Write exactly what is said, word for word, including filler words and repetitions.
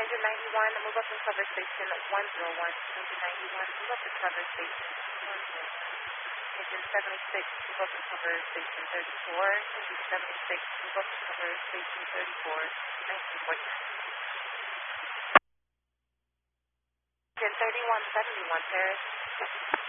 Engine ninety-one, move up and cover station one zero one. Engine ninety-one, move up and cover station one zero one. Engine seventy-six, move up and cover station thirty-four. Engine seventy-six, move up and cover station thirty-four. nineteen point nine. Engine thirty-one seventy-one, Paris.